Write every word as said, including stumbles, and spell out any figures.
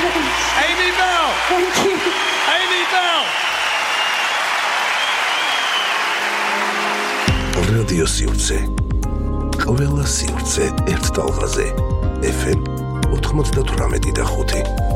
Amy Bell. Thank you. Amy Bell. რადიო სივრცე. ყველა სივრცე ერთ ტალღაზე. ეფ ემ ოთხმოცდათვრამეტი და ხუთი.